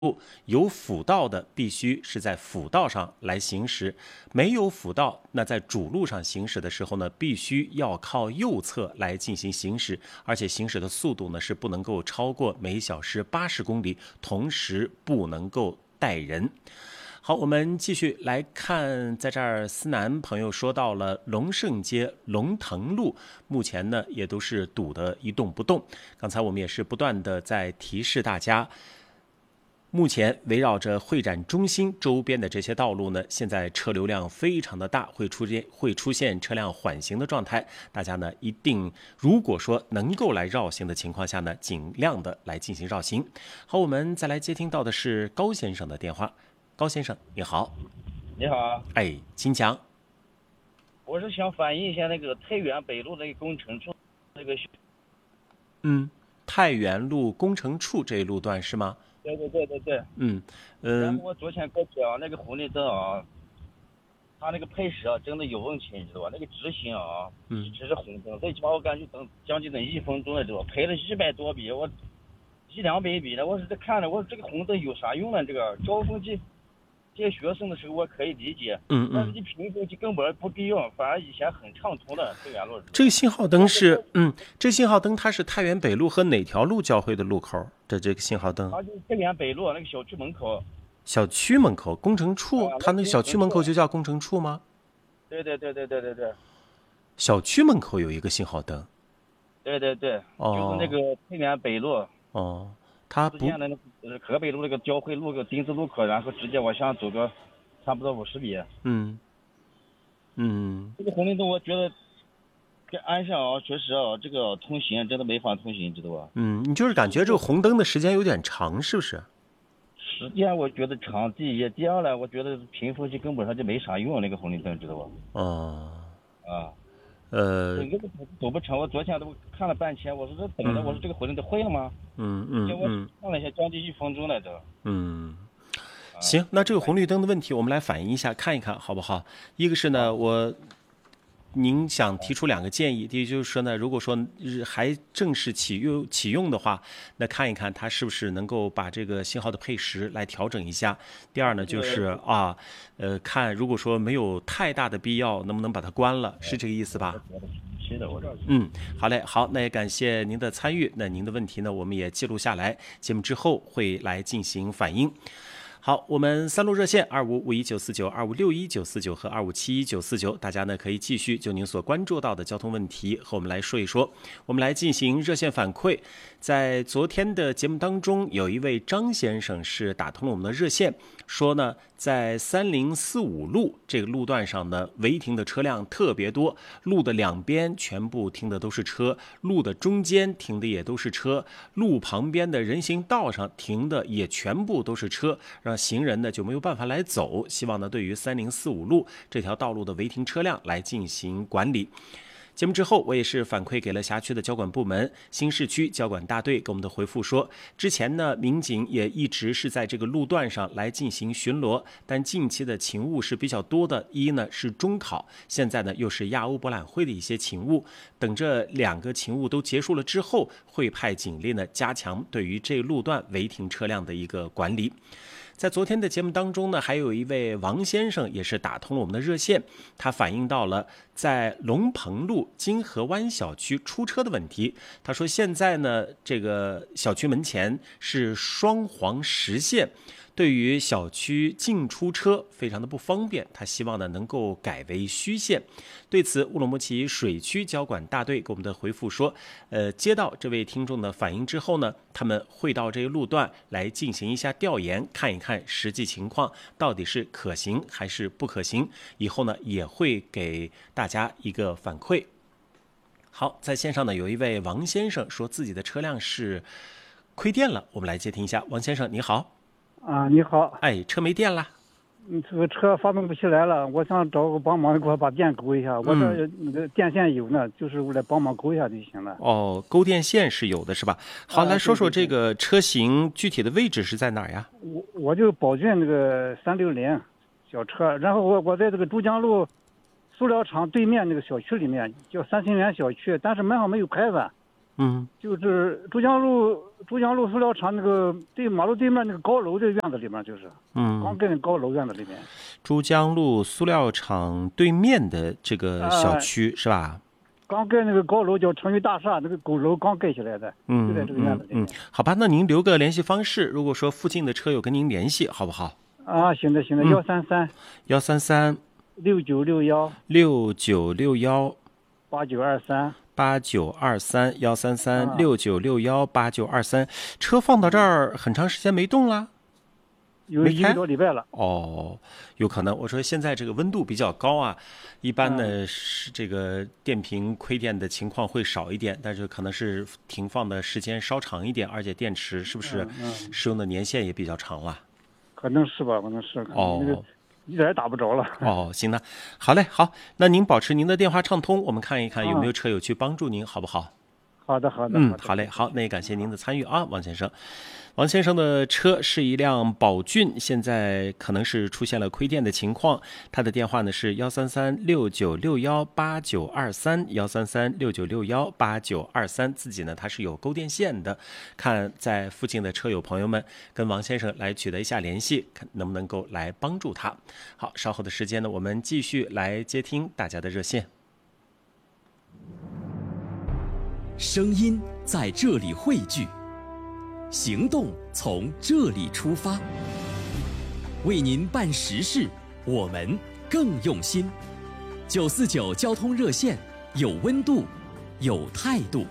有辅道的必须是在辅道上来行驶，没有辅道，那在主路上行驶的时候呢，必须要靠右侧来进行行驶，而且行驶的速度呢是不能够超过每小时80公里，同时不能够带人。好，我们继续来看，在这儿思南朋友说到了龙胜街、龙腾路，目前呢也都是堵得一动不动。刚才我们也是不断的在提示大家，目前围绕着会展中心周边的这些道路呢，现在车流量非常的大，会出现车辆缓行的状态。大家呢一定，如果说能够来绕行的情况下呢，尽量的来进行绕行。好，我们再来接听到的是高先生的电话。高先生，你好。 你好， 哎，请讲。 我是想反映一下那个太原北路那个工程处那个。 太原路工程处这一路段是吗？ 对对对对对。然后我昨天给讲那个红绿灯啊，他那个配饰啊真的有问题，你知道吧？那个直行啊，一直是红灯，最起码我感觉将近1分钟了，知道吧？赔了100多笔，我100-200笔的，我是在看着，我说这个红灯有啥用呢？这个交锋接学生的时候我可以理解，但是你平时就根本不必要，反而以前很畅通的太原路。 这个信号灯是，这信号灯它是太原北路和哪条路交汇的路口的这个信号灯？ 它就是太原北路那个小区门口。 小区门口工程处，它那个小区门口就叫工程处吗？ 对对对对对对对。 小区门口有一个信号灯。 对对对，就是那个太原北路。 哦，它不。 河北路那个交汇路个丁字路口，然后直接往下走个差不多50米。这个红绿灯我觉得跟安上啊，确实啊，这个通行真的没法通行，知道吧？ 你就是感觉这个红灯的时间有点长，是不是？ 时间我觉得长，第一，第二呢，我觉得平复期根本上就没啥用，那个红绿灯，知道吧？整个走不成。我昨天都看了半天，我说这等着，我说这个红绿灯坏了吗？结果看了一下，将近1分钟来着。 行，那这个红绿灯的问题，我们来反映一下，看一看好不好？一个是呢，您想提出2个建议，第一就是说呢，如果说还正式启用的话，那看一看它是不是能够把这个信号的配时来调整一下。第二呢，就是看如果说没有太大的必要，能不能把它关了，是这个意思吧？好嘞，好，那也感谢您的参与。那您的问题呢，我们也记录下来，节目之后会来进行反映。好，我们3路热线2551-949、2561-949和2571-949，大家呢可以继续就您所关注到的交通问题和我们来说一说。我们来进行热线反馈。在昨天的节目当中，有一位张先生是打通了我们的热线，说呢，在3045路这个路段上呢，违停的车辆特别多，路的两边全部停的都是车，路的中间停的也都是车，路旁边的人行道上停的也全部都是车，让行人呢就没有办法来走。希望呢对于3045路这条道路的违停车辆来进行管理。节目之后，我也是反馈给了辖区的交管部门，新市区交管大队给我们的回复说，之前呢民警也一直是在这个路段上来进行巡逻，但近期的勤务是比较多的，一呢是中考，现在呢又是亚欧博览会的一些勤务，等这2个勤务都结束了之后，会派警力呢加强对于这路段违停车辆的一个管理。在昨天的节目当中呢，还有一位王先生也是打通了我们的热线，他反映到了在龙鹏路金河湾小区出车的问题。他说现在呢，这个小区门前是双黄实线，对于小区进出车非常的不方便，他希望呢能够改为虚线。对此，乌鲁木齐水区交管大队给我们的回复说，接到这位听众的反映之后呢，他们会到这个路段来进行一下调研，看一看实际情况到底是可行还是不可行，以后呢也会给大家一个反馈。好，在线上呢有一位王先生说自己的车辆是亏电了，我们来接听一下。王先生你好。 你好。 车没电了。 这个车发动不起来了，我想找个帮忙给我把电勾一下。我这那个电线有呢，就是为了帮忙勾一下就行了。 勾电线是有的是吧？好，来说说这个车型具体的位置是在哪儿呀？ 我就宝骏那个360小车，然后我在这个珠江路塑料厂对面那个小区里面，叫三星园小区，但是门上没有牌子。 就是珠江路塑料厂那个马路对面那个高楼的院子里面，就是刚跟高楼院子里面。 珠江路塑料厂对面的这个小区是吧？ 刚盖那个高楼叫成渝大厦，那个高楼刚盖起来的，就在这个院子里面。 好吧，那您留个联系方式，如果说附近的车友跟您联系，好不好？ 行的，133 6961 8923 133 6961 8923，车放到这儿很长时间没动了。 有1个多礼拜了。 有可能。我说现在这个温度比较高啊，一般呢是这个电瓶亏电的情况会少一点，但是可能是停放的时间稍长一点，而且电池是不是使用的年限也比较长了？ 可能是吧，可能是。一点也打不着了。 行的，好嘞，好，那您保持您的电话畅通，我们看一看有没有车友去帮助您，好不好？ 好的。 好嘞，好，那也感谢您的参与啊，王先生。王先生的车是一辆宝骏，现在可能是出现了亏电的情况。他的电话呢是133 6961 8923 133 6961 8923，自己呢他是有购电线的，看在附近的车友朋友们跟王先生来取得一下联系，看能不能够来帮助他。好，稍后的时间呢，我们继续来接听大家的热线。 声音在这里汇聚，行动从这里出发，为您办实事，我们更用心。949交通热线，有温度，有态度。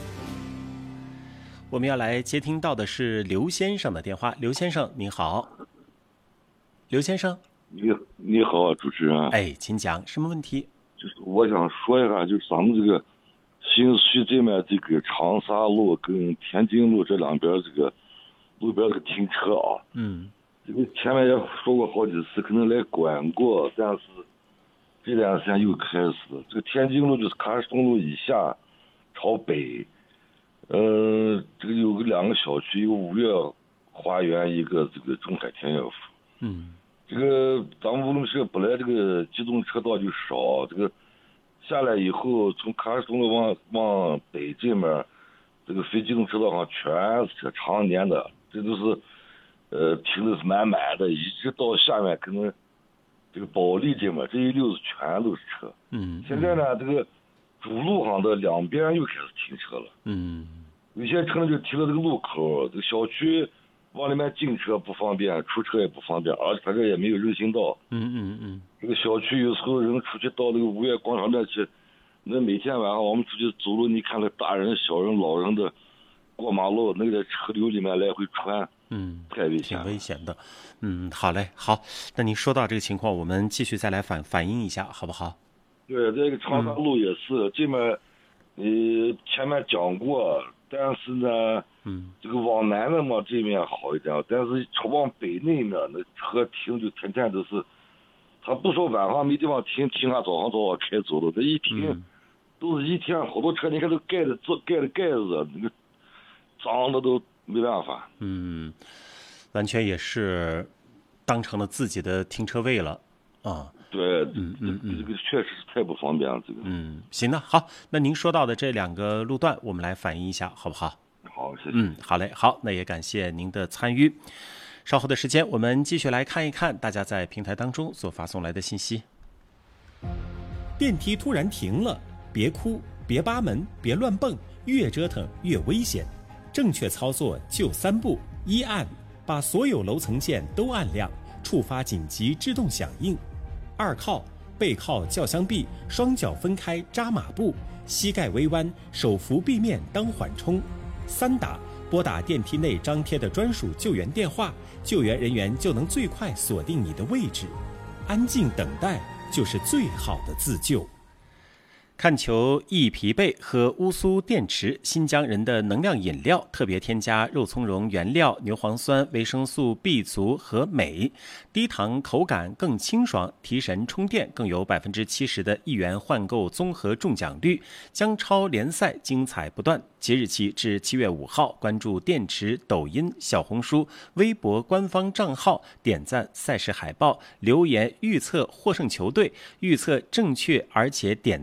我们要来接听到的是刘先生的电话。刘先生您好。刘先生你好，主持人。 请讲，什么问题？ 就是我想说一下，就是咱们这个新区这面这个长沙路跟天津路这两边这个路边这个停车啊，这个前面也说过好几次，可能来管过，但是这段时间又开始了。这个天津路就是喀什通路以下朝北，这个有2个小区，一个五月花园，一个这个中海田园府。这个咱们乌鲁木齐本来这个机动车道就少，这个下来以后，从喀什通路往北这面，这个非机动车道上全是车，常年的，这都是停的是满满的，一直到下面可能这个保利这面，这一溜子全都是车。现在呢，这个主路上的两边又开始停车了。有些车呢就停了这个路口，这个小区往里面进车不方便，出车也不方便，而且它这也没有人行道。这个小区有时候人出去到那个五月广场那去，那每天晚上我们出去走路，你看那大人、小人、老人的过马路，那个在车流里面来回穿，太危险了， 挺危险的。好嘞，好，那您说到这个情况，我们继续再来反映一下，好不好？ 对，这个长沙路也是，这面前面讲过，但是呢，这个往南的嘛这面好一点，但是往北那面那车停就天天都是，他不说晚上没地方停下早上开走的，这一停都是一天，好多车你看都盖的盖子，那个脏的都没办法。 完全也是当成了自己的停车位了啊。 对，这个确实是太不方便了。这个， 行的，好，那您说到的这2个路段，我们来反映一下，好不好？ 好，谢谢。 好嘞，好，那也感谢您的参与。稍后的时间，我们继续来看一看大家在平台当中所发送来的信息。 电梯突然停了，别哭，别扒门，别乱蹦，越折腾越危险。正确操作就3步：一按，把所有楼层键都按亮，触发紧急制动响应。2靠，背靠轿厢壁，双脚分开扎马步，膝盖微弯，手扶壁面当缓冲。3打，拨打电梯内张贴的专属救援电话，救援人员就能最快锁定你的位置。安静等待就是最好的自救。 看球易疲惫，喝乌苏电池新疆人的能量饮料，特别添加肉苁蓉原料、牛磺酸、维生素 B 族和镁，低糖口感更清爽，提神充电，更有70%的1元换购综合中奖率。江超联赛精彩不断，即日起至7月5号，关注电池抖音、小红书、微博官方账号，点赞赛事海报，留言预测获胜球队，预测正确而且点赞前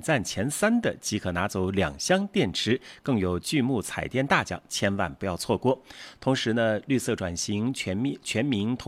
3的即可拿走2箱电池，更有巨幕彩电大奖，千万不要错过。同时呢，绿色转型全民